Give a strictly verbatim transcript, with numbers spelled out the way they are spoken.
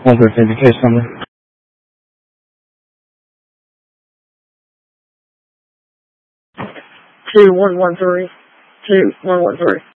One thirteen, the case number. Two one one three. Two one one three.